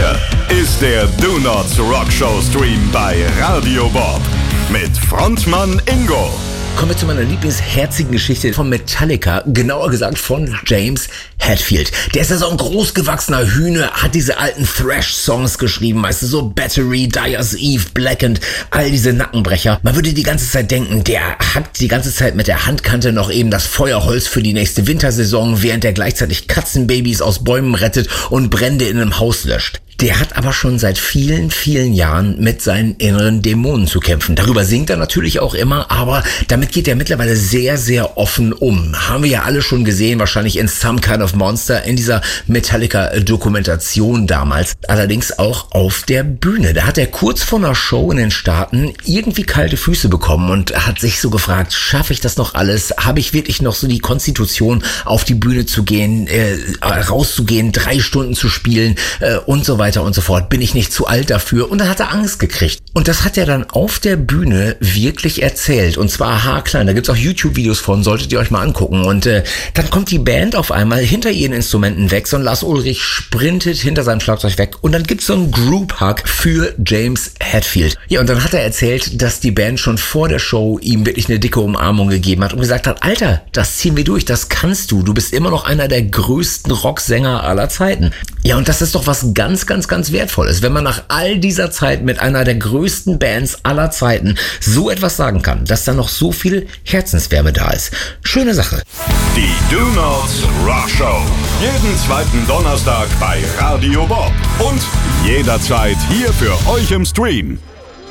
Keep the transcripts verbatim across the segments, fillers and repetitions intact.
Hier ist der Do Not Rock Show Stream bei Radio Bob mit Frontmann Ingo. Kommen wir zu meiner lieblingsherzigen Geschichte von Metallica, genauer gesagt von James Hetfield. Der ist ja so ein großgewachsener Hühner, hat diese alten Thrash-Songs geschrieben, weißt du, so Battery, Dyer's Eve, Blackened, all diese Nackenbrecher. Man würde die ganze Zeit denken, der hat die ganze Zeit mit der Handkante noch eben das Feuerholz für die nächste Wintersaison, während er gleichzeitig Katzenbabys aus Bäumen rettet und Brände in einem Haus löscht. Der hat aber schon seit vielen, vielen Jahren mit seinen inneren Dämonen zu kämpfen. Darüber singt er natürlich auch immer, aber damit geht er mittlerweile sehr, sehr offen um. Haben wir ja alle schon gesehen, wahrscheinlich in Some Kind of Monster, in dieser Metallica-Dokumentation damals. Allerdings auch auf der Bühne. Da hat er kurz vor einer Show in den Staaten irgendwie kalte Füße bekommen und hat sich so gefragt, schaffe ich das noch alles? Habe ich wirklich noch so die Konstitution, auf die Bühne zu gehen, äh, rauszugehen, drei Stunden zu spielen äh, und so weiter und so fort. Bin ich nicht zu alt dafür? Und dann hat er Angst gekriegt. Und das hat er dann auf der Bühne wirklich erzählt. Und zwar haarklein. Da gibt's auch YouTube-Videos von, solltet ihr euch mal angucken. Und äh, dann kommt die Band auf einmal hinter ihren Instrumenten weg. So ein Lars Ulrich sprintet hinter seinem Schlagzeug weg. Und dann gibt's so einen Group-Hug für James Hetfield. Ja, und dann hat er erzählt, dass die Band schon vor der Show ihm wirklich eine dicke Umarmung gegeben hat und gesagt hat, Alter, das ziehen wir durch, das kannst du. Du bist immer noch einer der größten Rocksänger aller Zeiten. Ja, und das ist doch was ganz, ganz, ganz Wertvolles, wenn man nach all dieser Zeit mit einer der größten Bands aller Zeiten so etwas sagen kann, dass da noch so viel Herzenswärme da ist. Schöne Sache. Die Do Not Rock Show. Jeden zweiten Donnerstag bei Radio Bob. Und jederzeit hier für euch im Stream.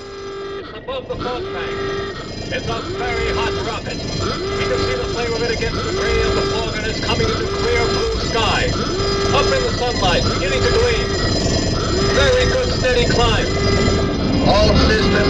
It's a very hot rocket. We can see the flame of it against the gray of the fog, and it's coming into clear blue sky. Up in the sunlight, beginning to gleam. Very good steady climb. All systems